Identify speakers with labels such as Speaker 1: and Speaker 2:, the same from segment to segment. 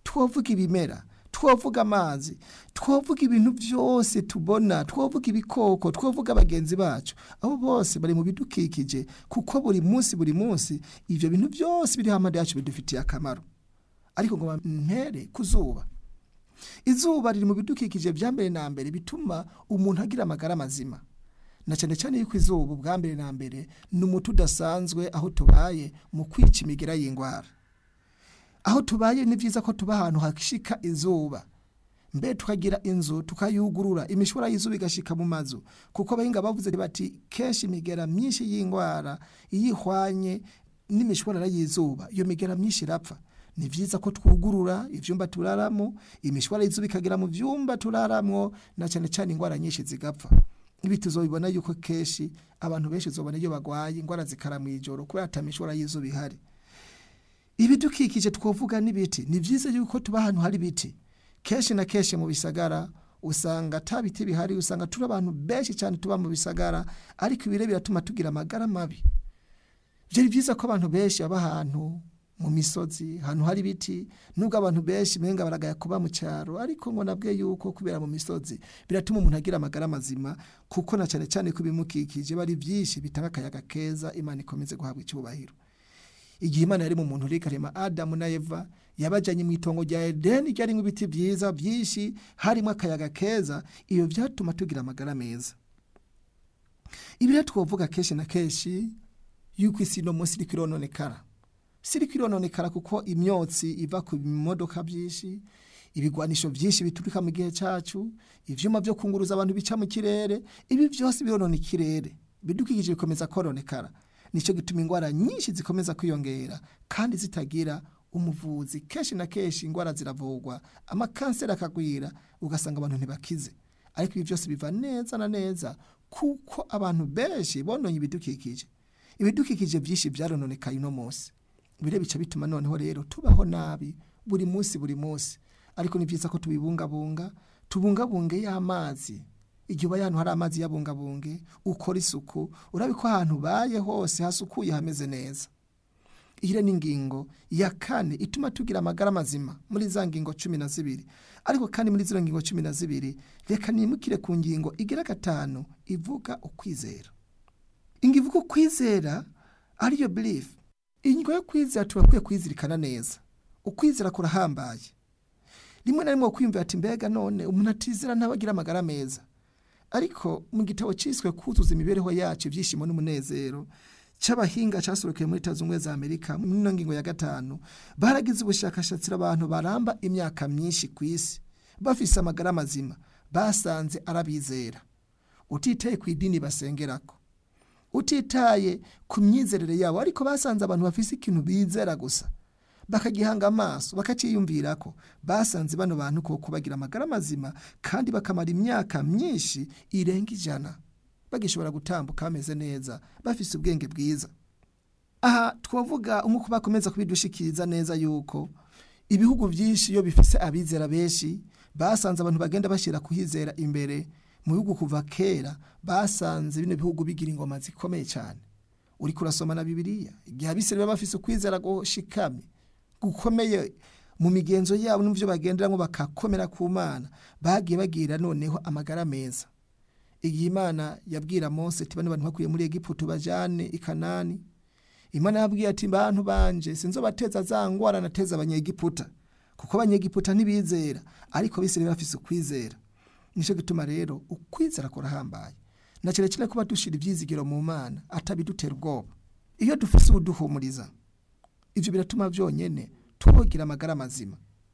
Speaker 1: twovuga ibimera, twovuga amazi, twovuga ibintu byose tubona, twovuga ibikoko, twovuga abagenzi bacu. Abo bose bari mu bidukikije kuko buri munsi ivyo bintu byose biri hamwe yacu bidufitiye akamaro. Ariko ngo mpere kuzuba. Izuba riri mu bidukikije bya mbere na mbere bituma umuntu agira amagara mazima. Na cyane cyane yuko izuba bwa mbere na mbere n'umuti udasanzwe aho tubaye mu kwica imigera y'ingwara. Aho tubaye ni byiza ko tuba ahantu hakishika izuba. Mbe tukagira inzu tukayugurura imishwara y'izuba igashika mu mazu kuko abahinga bavuze bati kenshi imigera myinshi y'ingwara iyihwanye n'imishwara y'izuba iyo migera myinshi irapfa. Ni byiza ko twugurura ivyumba turaramo, imishwara y'izuba ikagera mu vyumba turaramo, na cyane cyane ingwara nyinshi zigapfa. Ibi tuzobibona yuko keshi abantu benshi zobona iyo bagwaye ingwara zikara mu ijoro kubera atamishwara y'izuba ihari. Ibidukikije twovuga n'ibiti. Ni byiza yuko tuba ahantu hari biti. Keshi na keshi mu bisagara usanga tabiti bihari, usanga turi abantu benshi cyane tuba mu bisagara, ariko ibire biratuma tugira amagara mabi. Byari byiza ko abantu benshi baba ahantu mu misozi, ahantu hari biti. Nubwo abantu benshi menga baragaya kuba mu cyaro, ariko ngo nabwe yuko kubera mu misozi biratuma umuntu agira amagara mazima kuko na cyane cyane kubimukikije bari byinshi bitanga akayaga keza. Imana ikomeze guhabwa icyubahiro. Igihe Imana yari mu muntu rikarema Adamu na Eva yabajanye mu itongo rya Edeni ryari mu biti byiza byinshi harimo akayaga keza, iyo byatuma tugira amagara meza. Ibira twovuga keshi na keshi yuko isi no munsi rikirononekara. Sirikirononekara kuko imyotsi iva ku bimodoka byinshi, ibigwanisho byinshi biturika mu gihe cyacu, ivyuma byo kunguruza abantu bica mu kirere, ibi byose bironona ikirere. Bidukikije bikomeza koronekara. Nico gituma ingwara nyinshi zikomeza kwiyongera kandi zitagira umuvuzi. Keshi na keshi ingwara ziravugwa, amakanseri akagwira, ugasanga abantu ntibakize. Ariko ibi byose biva neza na neza kuko abantu benshi bononye ibidukikije. Ibidukikije byinshi byarononekaye uno munsi. Bire bica bituma noneho rero tubaho nabi buri munsi. Ariko ni byiza ko tubungabunge y'amazi. Igihe ahantu hari amazi yabungabunge, ukora isuku, urabiko ahantu baye hose hasukuye hameze neza. Ihire n'ingingo ya kane ituma tugira amagara mazima muri za ngingo 12. Ariko kandi muri zino ngingo 12 reka nimukire ku ngingo igira gatanu ivuga ukwizera. Ingivuga ukwizera ariyo belief. Ingingo yo kwizera turakwiye kwizirikana neza. Ukwizera kurahambaye. Rimwe na rimwe kwiyumvira ati mbega none umuntu atizera ntabagira amagara meza. Ariko mu gitabo ciswe kuzuza imibereho yacu ibyishimo n'umunezero cy'abahinga cyasorokeye muri Leta Zunze Ubumwe za Amerika mu ngingo ya gatanu baragize ubushakashatsi abantu baramba imyaka myinshi ku isi bafise amagara mazima basanze arabizera. Utitaye ku idini basengerako, utitaye ku myizerere yabo, ariko basanze abantu bafise ikintu bizera gusa bakagihanga amaso bakaciyumvirako, basanze bano bantu ko kubagira amagara mazima kandi bakamara imyaka myinshi irenga 100 bagishobora gutambuka bameze neza bafise ubwenge bwiza. Aha twavuga umuko bakomeza kubidushikiriza neza yuko ibihugu byinshi iyo bifise abizera benshi basanze abantu bagenda bashira kuhizera imbere. Mu bihugu kuva kera basanze bino bihugu bigira ingoma zikomeye cyane. Uri kurasoma na Bibiliya igihe abisere bafise kwizera go shikame gukomeye mu migenzo yabo n'ivyo bagenderamo bakakomera ku Mana, bagiye bagira noneho amagara meza. Igihe Imana yabwira Mose ati bano bantu bakuye muri Egiputa bajane i Kanani, Imana yabwiye ati bantu banje sinzobateza za ngwara nateza abanyegiputa kuko abanyegiputa ntibizera, ariko bisere bafise kwizera. Nico gituma rero ukwizera kurahambaye. Na cyane kuba dushira ibyizigiro mu Mana atabidutera ubwoba. Iyo dufise uduhumuriza, ivyo biratuma byonyene tubogira amagara mazima.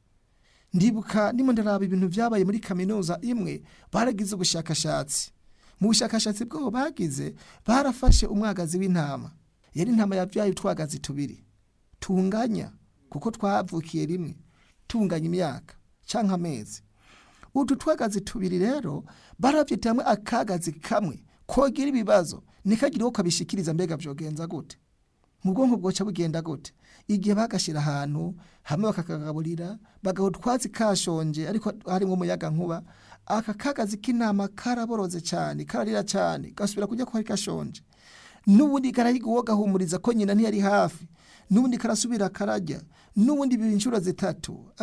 Speaker 1: Ndibuka nimo ndaraba ibintu byabaye muri kaminuza imwe, baragize ubushakashatsi. Mu bushakashatsi bwo bagize barafashe umwagazi w'intama. Yari intama yabyaye utwagazi 2 tunganya kuko twavukiye rimwe, tunganya imyaka canka amezi. Utu twagazi 2 rero baravyita hamwe akagazi kamwe kogira ibibazo nikagira uko kabishikiriza mbega byogenza gute, mu bwonko bwoca bugenda gute. Igihe bagashira ahantu hamwe bakakagaburira bagaho twazi kashonje ariko harimo umuyaga nkuba, aka kagazi k'intama karaboroze cyane kararira cyane gasubira kujya kwa kashonje, n'ubundi karayigo gahumuriza ko nyina ntiyari hafi, n'ubundi karasubira karajya, n'ubundi binshuro 3